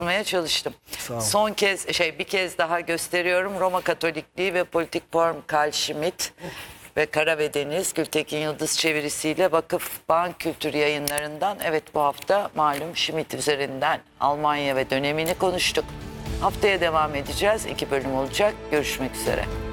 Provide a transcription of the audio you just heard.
yapmaya çalıştım. Sağ ol. Son kez bir kez daha gösteriyorum. Roma Katolikliği ve Politik Form Carl Schmitt ve Kara ve Deniz Gültekin Yıldız çevirisiyle Vakıf Bank Kültür Yayınları'ndan. Evet, bu hafta malum Schmitt üzerinden Almanya ve dönemini konuştuk. Haftaya devam edeceğiz. 2 bölüm olacak. Görüşmek üzere.